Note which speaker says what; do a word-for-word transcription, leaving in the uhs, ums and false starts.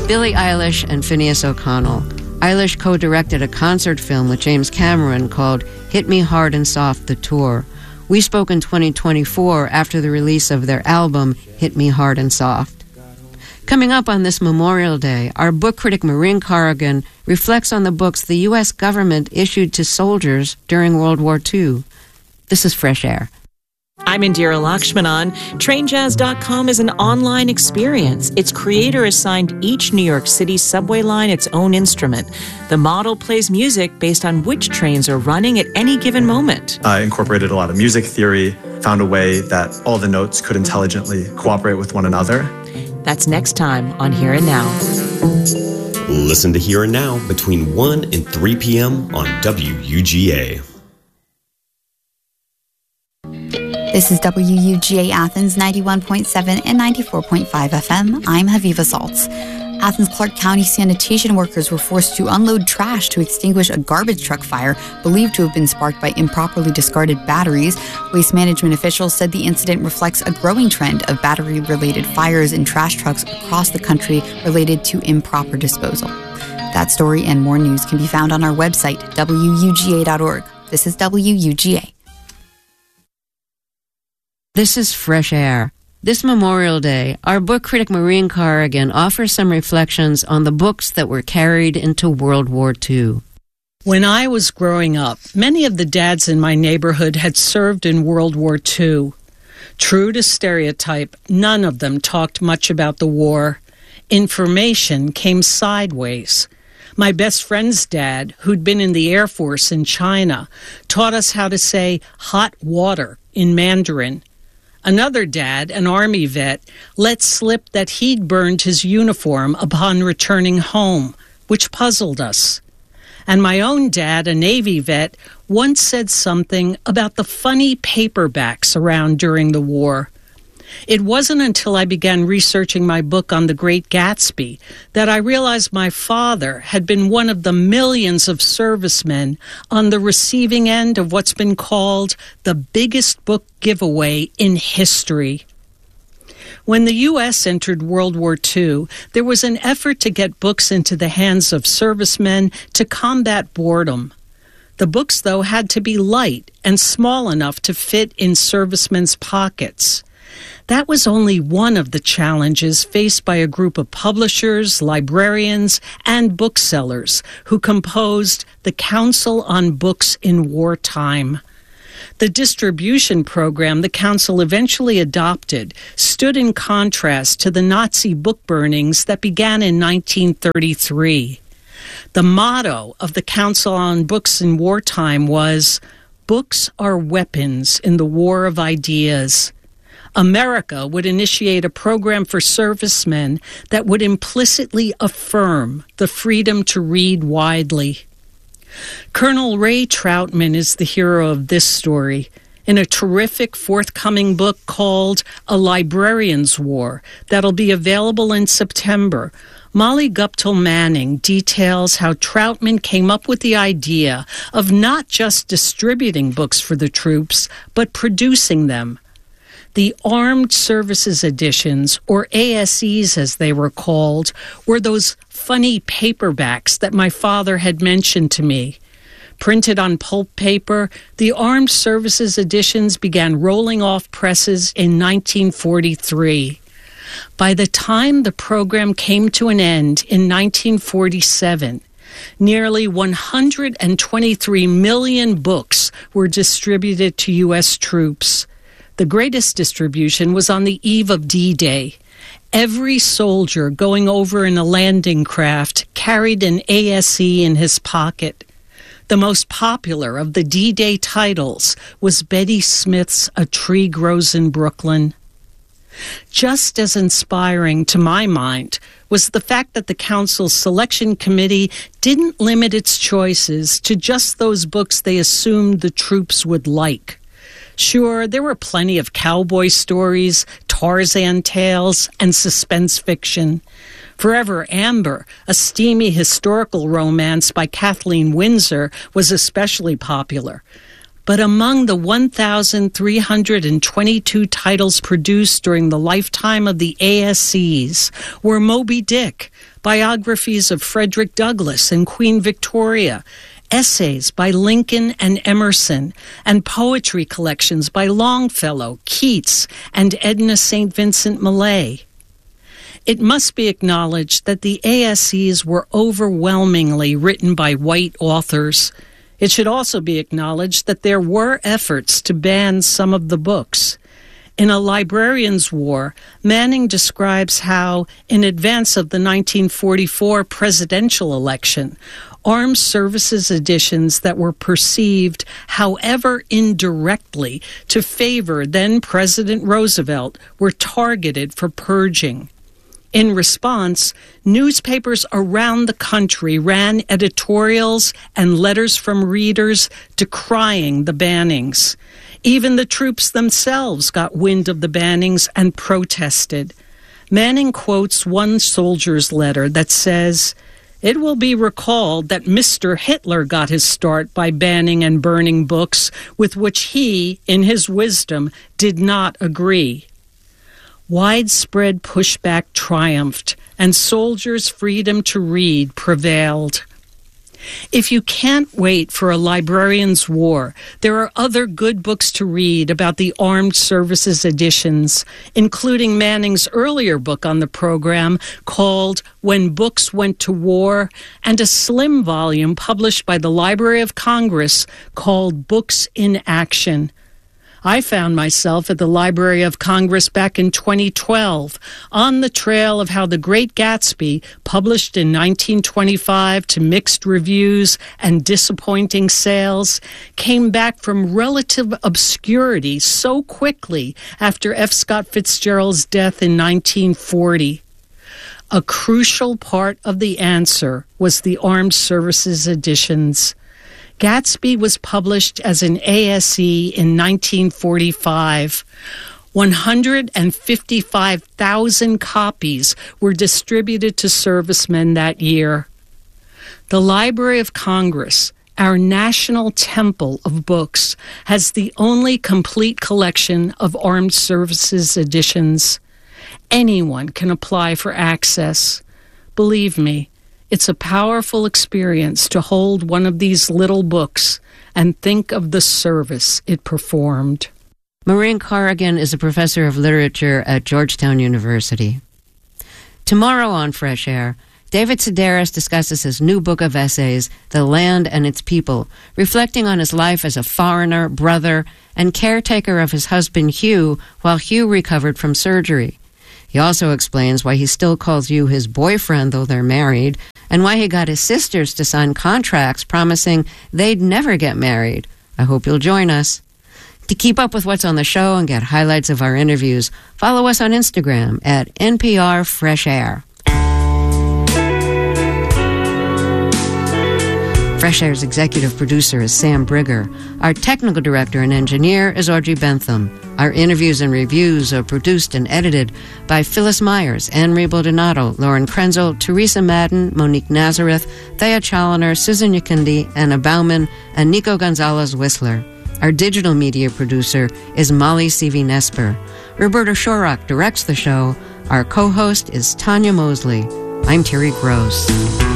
Speaker 1: Billie Eilish and Phineas O'Connell. Eilish co-directed a concert film with James Cameron called Hit Me Hard and Soft, The Tour. We spoke in twenty twenty-four after the release of their album, Hit Me Hard and Soft. Coming up on this Memorial Day, our book critic Maureen Corrigan reflects on the books the U S government issued to soldiers during World War Two. This is Fresh Air.
Speaker 2: I'm Indira Lakshmanan. Train Jazz dot com is an online experience. Its creator assigned each New York City subway line its own instrument. The model plays music based on which trains are running at any given moment.
Speaker 3: I incorporated a lot of music theory, found a way that all the notes could intelligently cooperate with one another.
Speaker 2: That's next time on Here and Now.
Speaker 4: Listen to Here and Now between one and three p.m. on W U G A.
Speaker 5: This is W U G A Athens ninety-one point seven and ninety-four point five F M. I'm Haviva Saltz. Athens Clark County sanitation workers were forced to unload trash to extinguish a garbage truck fire believed to have been sparked by improperly discarded batteries. Waste management officials said the incident reflects a growing trend of battery-related fires in trash trucks across the country related to improper disposal. That story and more news can be found on our website, W U G A dot org. This is W U G A.
Speaker 1: This is Fresh Air. This Memorial Day, our book critic Maureen Corrigan offers some reflections on the books that were carried into World War Two.
Speaker 6: When I was growing up, many of the dads in my neighborhood had served in World War Two. True to stereotype, none of them talked much about the war. Information came sideways. My best friend's dad, who'd been in the Air Force in China, taught us how to say hot water in Mandarin. Another dad, an Army vet, let slip that he'd burned his uniform upon returning home, which puzzled us. And my own dad, a Navy vet, once said something about the funny paperbacks around during the war. It wasn't until I began researching my book on The Great Gatsby that I realized my father had been one of the millions of servicemen on the receiving end of what's been called the biggest book giveaway in history. When the U S entered World War Two, there was an effort to get books into the hands of servicemen to combat boredom. The books, though, had to be light and small enough to fit in servicemen's pockets. That was only one of the challenges faced by a group of publishers, librarians, and booksellers who composed the Council on Books in Wartime. The distribution program the Council eventually adopted stood in contrast to the Nazi book burnings that began in nineteen thirty-three. The motto of the Council on Books in Wartime was, "Books are weapons in the war of ideas." America would initiate a program for servicemen that would implicitly affirm the freedom to read widely. Colonel Ray Troutman is the hero of this story in a terrific forthcoming book called A Librarian's War that'll be available in September. Molly Guptill Manning details how Troutman came up with the idea of not just distributing books for the troops, but producing them. The Armed Services Editions, or A S Es as they were called, were those funny paperbacks that my father had mentioned to me. Printed on pulp paper, the Armed Services Editions began rolling off presses in nineteen forty-three. By the time the program came to an end in nineteen forty-seven, nearly one hundred twenty-three million books were distributed to U S troops. The greatest distribution was on the eve of D-Day. Every soldier going over in a landing craft carried an A S E in his pocket. The most popular of the D-Day titles was Betty Smith's A Tree Grows in Brooklyn. Just as inspiring to my mind was the fact that the Council's selection committee didn't limit its choices to just those books they assumed the troops would like. Sure, there were plenty of cowboy stories, Tarzan tales, and suspense fiction. Forever Amber, a steamy historical romance by Kathleen Winsor, was especially popular. but among the one thousand three hundred twenty-two titles produced during the lifetime of the A S Cs were Moby Dick, biographies of Frederick Douglass and Queen Victoria, essays by Lincoln and Emerson, and poetry collections by Longfellow, Keats, and Edna Saint Vincent Millay. It must be acknowledged that the A S Cs were overwhelmingly written by white authors. It should also be acknowledged that there were efforts to ban some of the books. In A Librarian's War, Manning describes how, in advance of the nineteen forty-four presidential election, armed services editions that were perceived, however indirectly, to favor then-President Roosevelt were targeted for purging. In response, newspapers around the country ran editorials and letters from readers decrying the bannings. Even the troops themselves got wind of the bannings and protested. Manning quotes one soldier's letter that says, "It will be recalled that Mister Hitler got his start by banning and burning books with which he, in his wisdom, did not agree." Widespread pushback triumphed, and soldiers' freedom to read prevailed. If you can't wait for A Librarian's War, there are other good books to read about the armed services editions, including Manning's earlier book on the program called When Books Went to War, and a slim volume published by the Library of Congress called Books in Action. I found myself at the Library of Congress back in twenty twelve, on the trail of how The Great Gatsby, published in nineteen twenty-five to mixed reviews and disappointing sales, came back from relative obscurity so quickly after F. Scott Fitzgerald's death in nineteen forty. A crucial part of the answer was the Armed Services editions. Gatsby was published as an A S E in nineteen forty-five. one hundred fifty-five thousand copies were distributed to servicemen that year. The Library of Congress, our national temple of books, has the only complete collection of armed services editions. Anyone can apply for access. Believe me, it's a powerful experience to hold one of these little books and think of the service it performed.
Speaker 1: Maureen Corrigan is a professor of literature at Georgetown University. Tomorrow on Fresh Air, David Sedaris discusses his new book of essays, The Land and Its People, reflecting on his life as a foreigner, brother, and caretaker of his husband Hugh while Hugh recovered from surgery. He also explains why he still calls Hugh his boyfriend, though they're married, and why he got his sisters to sign contracts promising they'd never get married. I hope you'll join us. To keep up with what's on the show and get highlights of our interviews, follow us on Instagram at N P R Fresh Air. Fresh Air's executive producer is Sam Brigger. Our technical director and engineer is Audrey Bentham. Our interviews and reviews are produced and edited by Phyllis Myers, Anne-Marie Donato, Lauren Krenzel, Teresa Madden, Monique Nazareth, Thea Challoner, Susan Yakundi, Anna Bauman, and Nico Gonzalez-Whistler. Our digital media producer is Molly C V Nesper. Roberta Shorak directs the show. Our co-host is Tanya Mosley. I'm Terry Gross.